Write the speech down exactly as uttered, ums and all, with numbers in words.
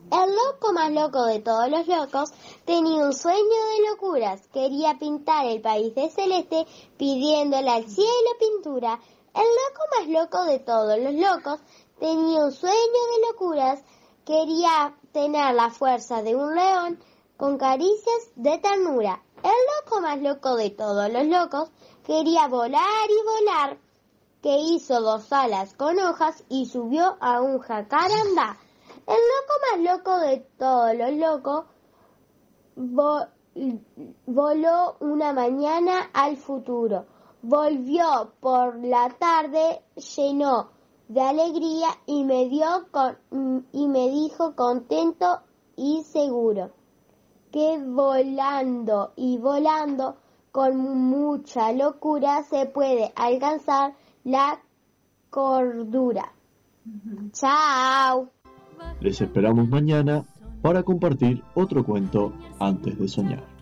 El loco más loco de todos los locos tenía un sueño de locuras. Quería pintar el país de celeste pidiéndole al cielo pintura. El loco más loco de todos los locos tenía un sueño de locuras. Quería tener la fuerza de un león con caricias de ternura. El loco más loco de todos los locos quería volar y volar, que hizo dos alas con hojas y subió a un jacarandá. El loco más loco de todos los locos vo- voló una mañana al futuro. Volvió por la tarde lleno de alegría y me dio con, y me dijo contento y seguro que volando y volando con mucha locura se puede alcanzar la cordura. Uh-huh. Chao. Les esperamos mañana para compartir otro cuento antes de soñar.